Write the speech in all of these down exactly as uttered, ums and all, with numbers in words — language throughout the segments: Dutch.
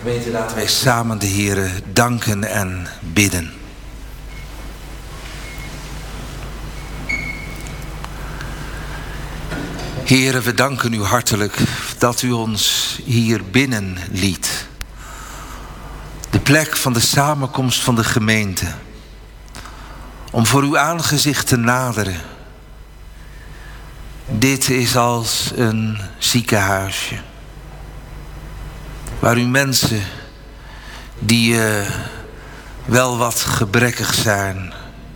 Gemeente, laten wij samen de Heere danken en bidden. Heere, we danken u hartelijk dat u ons hier binnen liet. De plek van de samenkomst van de gemeente. Om voor uw aangezicht te naderen. Dit is als een ziekenhuisje. Waar u mensen die uh, wel wat gebrekkig zijn,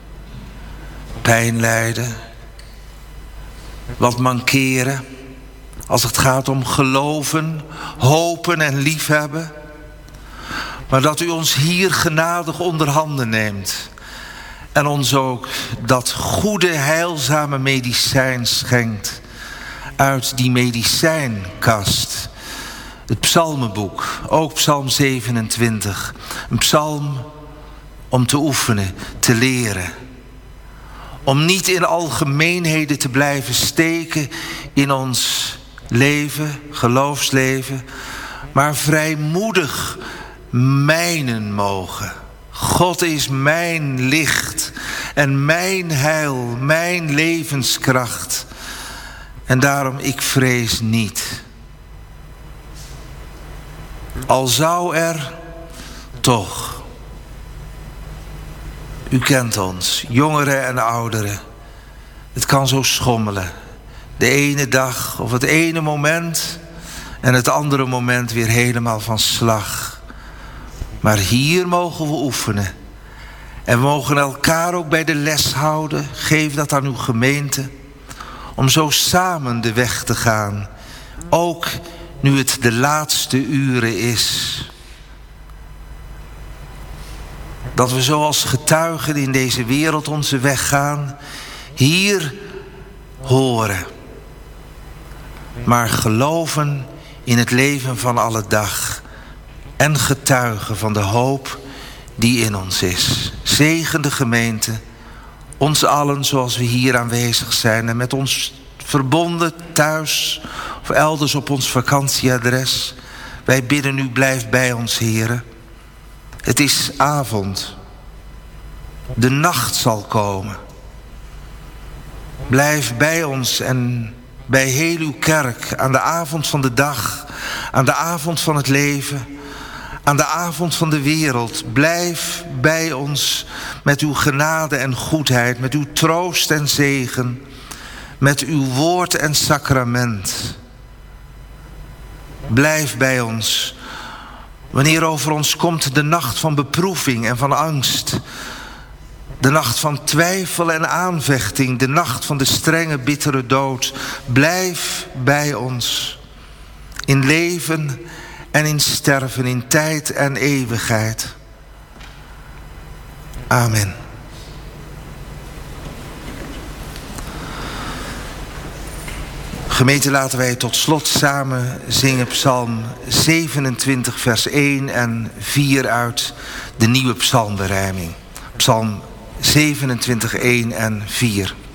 pijn lijden, wat mankeren als het gaat om geloven, hopen en liefhebben. Maar dat u ons hier genadig onder handen neemt en ons ook dat goede, heilzame medicijn schenkt uit die medicijnkast. Het psalmenboek, ook psalm zevenentwintig. Een psalm om te oefenen, te leren. Om niet in algemeenheden te blijven steken in ons leven, geloofsleven, maar vrijmoedig mijnen mogen. God is mijn licht en mijn heil, mijn levenskracht. En daarom, ik vrees niet. Al zou er toch, u kent ons, jongeren en ouderen. Het kan zo schommelen. De ene dag of het ene moment en het andere moment weer helemaal van slag. Maar hier mogen we oefenen. En we mogen elkaar ook bij de les houden. Geef dat aan uw gemeente. Om zo samen de weg te gaan. Ook nu het de laatste uren is. Dat we zoals getuigen in deze wereld onze weg gaan. Hier horen. Maar geloven in het leven van alle dag. En getuigen van de hoop die in ons is. Zegen de gemeente. Ons allen zoals we hier aanwezig zijn. En met ons verbonden thuis of elders op ons vakantieadres. Wij bidden u, blijf bij ons, Heere. Het is avond. De nacht zal komen. Blijf bij ons en bij heel uw kerk aan de avond van de dag. Aan de avond van het leven. Aan de avond van de wereld. Blijf bij ons met uw genade en goedheid. Met uw troost en zegen. Met uw woord en sacrament. Blijf bij ons. Wanneer over ons komt de nacht van beproeving en van angst. De nacht van twijfel en aanvechting. De nacht van de strenge, bittere dood. Blijf bij ons. In leven en in sterven, in tijd en eeuwigheid. Amen. Gemeente, laten wij tot slot samen zingen psalm zevenentwintig vers één en vier uit de nieuwe psalmberijming. Psalm zevenentwintig, één en vier.